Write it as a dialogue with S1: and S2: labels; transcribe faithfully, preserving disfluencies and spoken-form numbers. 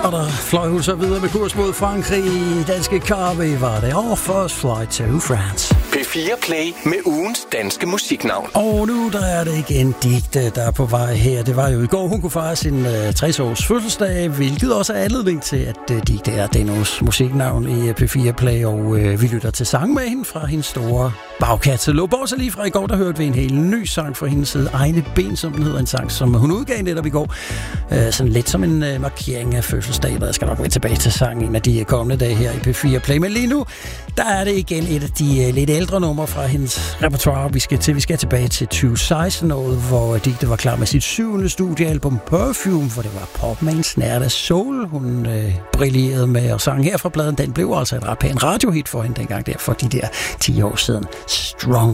S1: Og der fløj hun så videre med kurs mod Frankrig. Danske Carvey var det. Og First Flight to France.
S2: P fire Play med ugens danske musiknavn.
S1: Og nu der er det igen Digte, der er på vej her. Det var jo i går, hun kunne fejre sin uh, tres-års fødselsdag, hvilket også er anledning til, at uh, Digte er den uges musiknavn i P fire Play. Og uh, vi lytter til sang med hende fra hendes store bagkatalog. Bortset lige fra i går, der hørte vi en helt ny sang fra hendes side. Egne Ben, som den hedder, en sang, som hun udgav netop i går. Uh, sådan lidt som en uh, markering af fødselsdag. Jeg skal nok gå tilbage til sangen en af de kommende dage her i P fire Play. Men lige nu, der er det igen et af de uh, lidt ældre numre fra hendes repertoire. Vi skal, til, vi skal tilbage til tyve seksten-året, hvor Digte var klar med sit syvende studiealbum Perfume, hvor det var pop med en snært af soul, hun øh, brillerede med, og sang her fra pladen, den blev altså et ret pæn radiohit for hende dengang der for de der ti år siden. Stronger.